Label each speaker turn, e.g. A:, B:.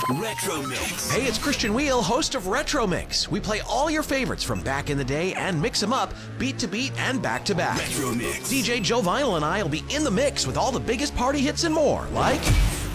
A: Retro Mix.
B: Hey, it's Christian Wheel, host of Retro Mix. We play all your favorites from back in the day and mix them up, beat to beat and back to back.
A: Retro Mix.
B: DJ Joe Vinyl and I will be in the mix with all the biggest party hits and more, like